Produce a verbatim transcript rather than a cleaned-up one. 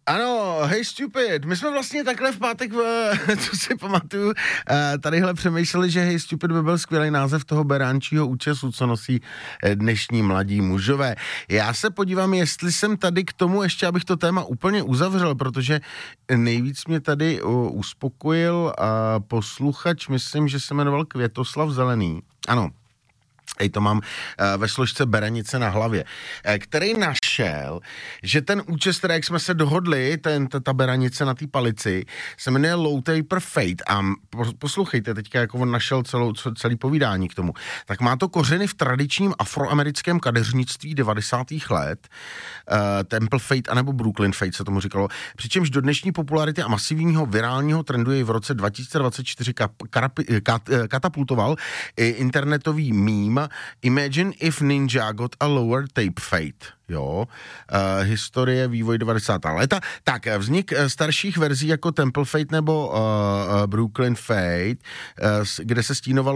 Ano, Hey Stupid, my jsme vlastně takhle v pátek, co si pamatuju, tadyhle přemýšleli, že Hey Stupid by byl skvělý název toho beránčího účesu, co nosí dnešní mladí mužové. Já se podívám, jestli jsem tady k tomu ještě, abych to téma úplně uzavřel, protože nejvíc mě tady uspokojil posluchač, myslím, že se jmenoval Květoslav Zelený. Ano. Ej, to mám uh, ve složce Berenice na hlavě, uh, který našel, že ten účes, který jak jsme se dohodli, ten, ta, ta beranice na té palici, se jmenuje Low Taper Fade a poslouchejte, teďka jako on našel celou, celý povídání k tomu, tak má to kořeny v tradičním afroamerickém kadeřnictví devadesátých let, uh, Temple Fade anebo Brooklyn Fade se tomu říkalo, přičemž do dnešní popularity a masivního virálního trendu jej v roce dva tisíce dvacet čtyři kap, karapi, kat, katapultoval i internetový mím Imagine if Ninja got a lower tape fade. Jo, uh, historie, vývoj devadesátá léta. Tak, vznik starších verzí jako Temple Fade nebo uh, Brooklyn Fade, uh, kde se stínovalo